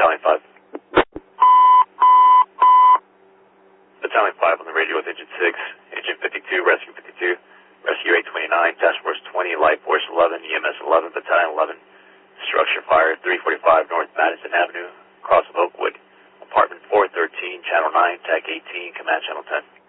Battalion 5. Battalion 5 on the radio with Engine 6, Engine 52, Rescue 52, Rescue 829, Task Force 20, Light Force 11, EMS 11, Battalion 11, structure fire 345 North Madison Avenue, across of Oakwood, apartment 413, Channel 9, TAC 18, Command Channel 10.